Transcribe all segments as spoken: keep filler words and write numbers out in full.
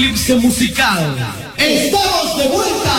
Eclipse musical. ¡Estamos de vuelta!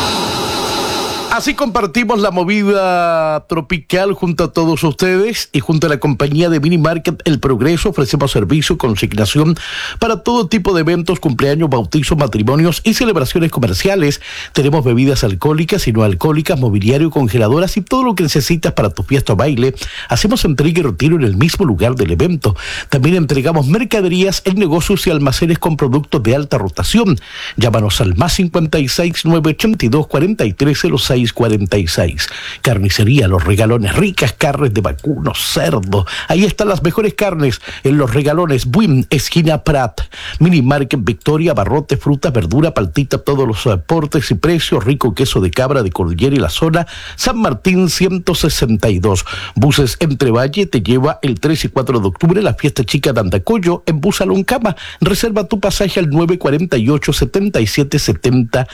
Así compartimos la movida tropical junto a todos ustedes y junto a la compañía de Mini Market El Progreso ofrecemos servicio, consignación para todo tipo de eventos, cumpleaños, bautizos, matrimonios y celebraciones comerciales. Tenemos bebidas alcohólicas y no alcohólicas, mobiliario, congeladoras y todo lo que necesitas para tu fiesta o baile. Hacemos entrega y retiro en el mismo lugar del evento. También entregamos mercaderías en negocios y almacenes con productos de alta rotación. Llámanos al más cincuenta y seis, nueve ochenta y dos, cuarenta y tres cero seis cuarenta y seis. Carnicería Los Regalones, ricas carnes de vacuno, cerdo. Ahí están las mejores carnes en Los Regalones. Buin, esquina Prat. Mini Market Victoria, barrote, fruta, verdura, paltita, todos los aportes y precios. Rico queso de cabra de Cordillera y la zona. San Martín ciento sesenta y dos. Buses Entre Valle te lleva el tres y cuatro de octubre la fiesta chica de Andacollo en Bus Aloncama. Reserva tu pasaje al nueve cuarenta y ocho, setenta y siete setenta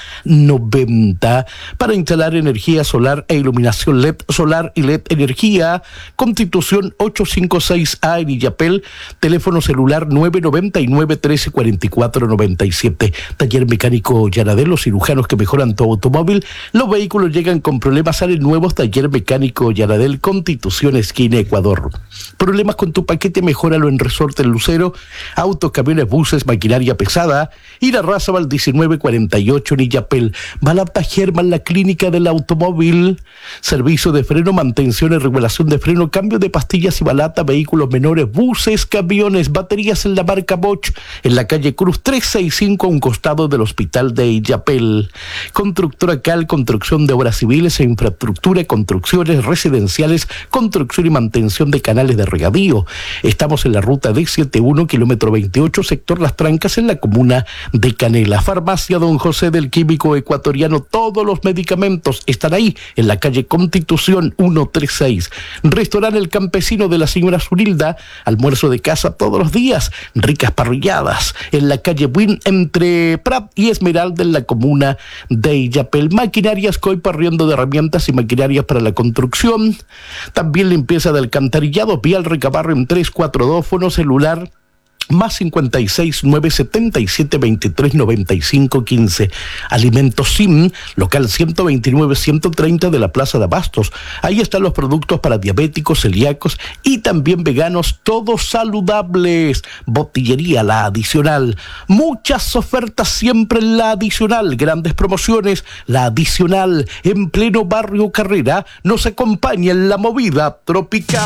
noventa. Para instalar energía solar e iluminación L E D solar y L E D energía. Constitución ochocientos cincuenta y seis A en Illapel. Teléfono celular nueve noventa y nueve, trece cuarenta y cuatro noventa y siete. Taller mecánico Yanadel, los cirujanos que mejoran tu automóvil. Los vehículos llegan con problemas, salen nuevos. Taller mecánico Yanadel, Constitución esquina Ecuador. Problemas con tu paquete, mejóralo en Resorte El Lucero. Autos, camiones, buses, maquinaria pesada. Ir a Razabal diecinueve cuarenta y ocho en Illapel. Balata German, la clínica del automóvil. Servicio de freno, mantención y regulación de freno, cambio de pastillas y balata, vehículos menores, buses, camiones, baterías en la marca Bosch, en la calle Cruz trescientos sesenta y cinco a un costado del hospital de Illapel. Constructora Cal, construcción de obras civiles e infraestructura, construcciones residenciales, construcción y mantención de canales de regadío. Estamos en la ruta D setenta y uno, kilómetro veintiocho, sector Las Trancas, en la comuna de Canela. Farmacia Don José del Químico Ecuatoriano, todos los medicamentos están ahí, en la calle Constitución ciento treinta y seis. Restaurante El Campesino de la señora Zurilda, almuerzo de casa todos los días, ricas parrilladas, en la calle Buin, entre Prat y Esmeralda, en la comuna de Illapel. Maquinarias Coipa, arriendo de herramientas y maquinarias para la construcción. También limpieza de alcantarillado, Vial Recabarro en tres cuatro dos, fono celular más cincuenta y seis, nueve setenta y siete, veintitrés noventa y cinco quince. Alimentos Sim, local ciento veintinueve, ciento treinta de la Plaza de Abastos. Ahí están los productos para diabéticos, celíacos y también veganos, todos saludables. Botillería La Adicional. Muchas ofertas siempre en La Adicional. Grandes promociones. La Adicional, en pleno barrio Carrera, nos acompaña en la movida tropical.